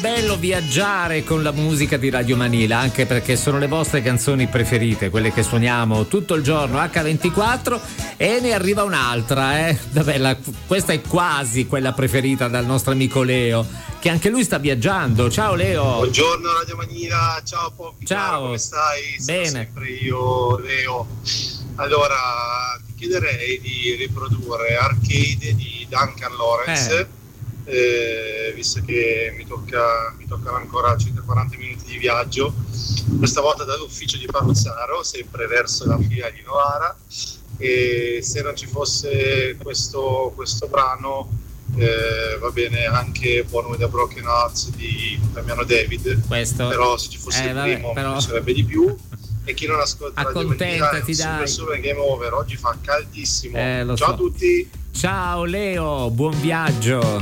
Bello viaggiare con la musica di Radio Manila, anche perché sono le vostre canzoni preferite, quelle che suoniamo tutto il giorno H24, e ne arriva un'altra, Vabbè, questa è quasi quella preferita dal nostro amico Leo, che anche lui sta viaggiando. Ciao Leo. Buongiorno Radio Manila, ciao Poppy. Ciao. Come stai? Bene. Sono sempre io, Leo. Allora, ti chiederei di riprodurre Arcade di Duncan Lawrence. Visto che mi toccano ancora circa 40 minuti di viaggio, questa volta dall'ufficio di Paruzzaro, sempre verso la fila di Novara, e se non ci fosse questo brano va bene anche Born with a Broken Hearts di Damiano David, però se ci fosse il primo mi piacerebbe di più. E chi non ascolta Radio Manila, Super Game Over, oggi fa caldissimo. Ciao a tutti. Ciao Leo, buon viaggio.